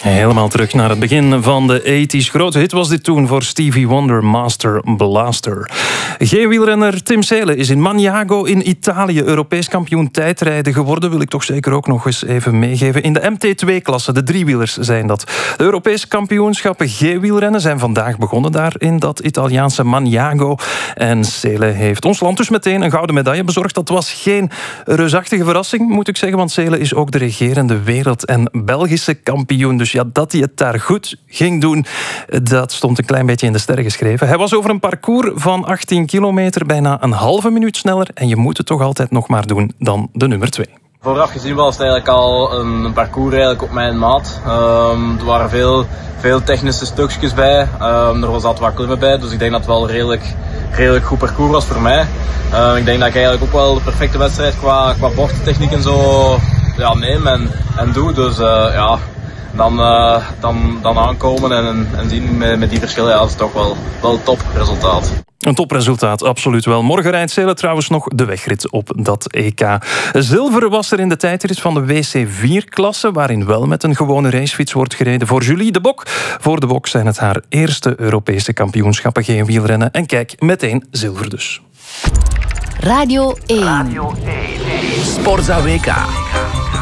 Helemaal terug naar het begin van de 80's. Grote hit was dit toen voor Stevie Wonder, Master Blaster. G-wielrenner Tim Seelen is in Maniago in Italië Europees kampioen tijdrijden geworden. Wil ik toch zeker ook nog eens even meegeven. In de MT2-klasse, de driewielers zijn dat. De Europese kampioenschappen G-wielrennen zijn vandaag begonnen daar in dat Italiaanse Maniago. En Seelen heeft ons land dus meteen een gouden medaille bezorgd. Dat was geen reusachtige verrassing, moet ik zeggen, want Seelen is ook de regerende wereld- en Belgische kampioen. Dus ja, dat hij het daar goed ging doen, dat stond een klein beetje in de sterren geschreven. Hij was over een parcours van 18 kilometer bijna een halve minuut sneller. En je moet het toch altijd nog maar doen dan de nummer 2. Vooraf gezien was het eigenlijk al een parcours eigenlijk op mijn maat. Er waren veel technische stukjes bij. Er zat wat klimmen bij, dus ik denk dat het wel een redelijk goed parcours was voor mij. Ik denk dat ik eigenlijk ook wel de perfecte wedstrijd qua bochtentechniek en zo neem en doe. Dus dan aankomen en zien met die verschillen, dat is toch wel een topresultaat. Een topresultaat, absoluut wel. Morgen rijdt Seelen trouwens nog de wegrit op dat EK. Zilver was er in de tijdrit van de WC4-klasse, waarin wel met een gewone racefiets wordt gereden voor Julie de Bok. Voor de Bok zijn het haar eerste Europese kampioenschappen geen wielrennen. En kijk, meteen zilver dus. Radio 1. Sportza WK.